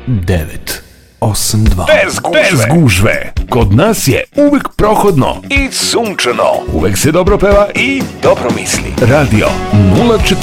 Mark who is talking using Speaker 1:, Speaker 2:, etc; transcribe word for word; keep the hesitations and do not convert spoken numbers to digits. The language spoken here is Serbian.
Speaker 1: devet osam dva.
Speaker 2: Bez gužve. Bez gužve. Kod nas je uvek prohodno i sunčano. Uvek se dobro peva i dobro misli. Radio nula četrnaest